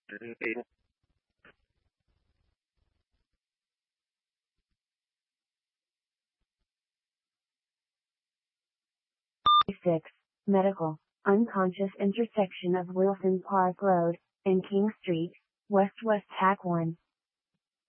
6. Medical. Unconscious intersection of Wilson Park Road and King Street, West Hack 1.